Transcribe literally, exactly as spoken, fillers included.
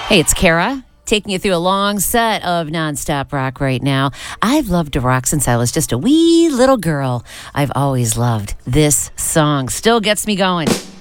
Hey, it's Kara taking you through a long set of nonstop rock right now. I've loved to rock since I was just a wee little girl. I've always loved this song. Still gets me going.